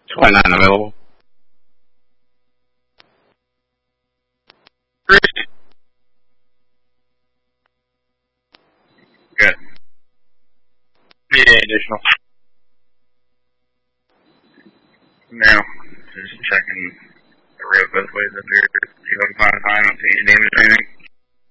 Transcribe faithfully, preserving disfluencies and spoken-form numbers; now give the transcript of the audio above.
twenty-nine available. Good. Need any additional? No. Just checking the road both ways up here. See if I can find a sign. I don't see any damage or anything.